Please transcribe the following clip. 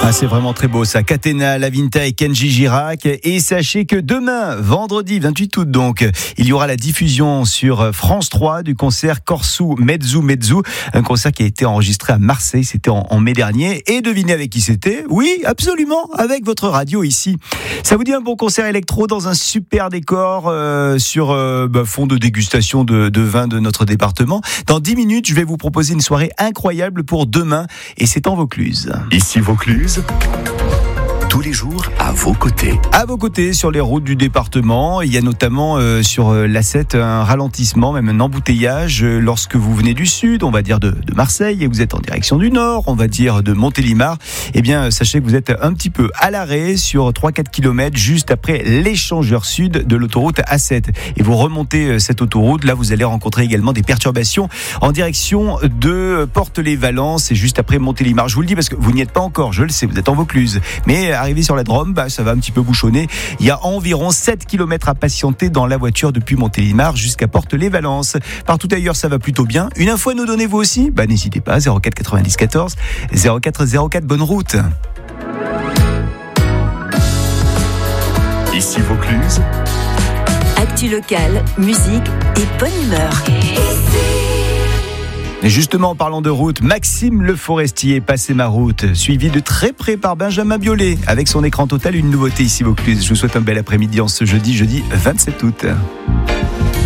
Ah, c'est vraiment très beau ça. Catena, Lavinta et Kenji Girac. Et sachez que demain, vendredi 28 août donc, il y aura la diffusion sur France 3 du concert Corso Mezzu Mezzu. Un concert qui a été enregistré à Marseille, c'était en mai dernier. Et devinez avec qui c'était? Oui, absolument, avec votre radio ici. Ça vous dit un bon concert électro dans un super décor sur fond de dégustation de vin de notre département. Dans 10 minutes, je vais vous proposer une soirée incroyable pour demain. Et c'est en Vaucluse. Ici Vaucluse, tous les jours à vos côtés. À vos côtés sur les routes du département, il y a notamment sur l'A7 un ralentissement, même un embouteillage lorsque vous venez du sud, on va dire de Marseille, et vous êtes en direction du nord, on va dire de Montélimar. Eh bien, sachez que vous êtes un petit peu à l'arrêt sur 3-4 km juste après l'échangeur sud de l'autoroute A7. Et vous remontez cette autoroute, là vous allez rencontrer également des perturbations en direction de Portelet-Valence et juste après Montélimar. Je vous le dis parce que vous n'y êtes pas encore, je le sais, vous êtes en Vaucluse. Mais arrivé sur la Drôme, ça va un petit peu bouchonner. Il y a environ 7 km à patienter dans la voiture depuis Montélimar jusqu'à Portelet-Valence. Partout ailleurs, ça va plutôt bien. Une info à nous donner vous aussi? N'hésitez pas, 04 90 14 04 04, bonne route. Ici Vaucluse, actu locale, musique et bonne humeur. Et justement, en parlant de route, Maxime Le Forestier, Passez ma route, suivi de très près par Benjamin Biolay. Avec son écran total, une nouveauté ici Vaucluse. Je vous souhaite un bel après-midi en ce jeudi 27 août.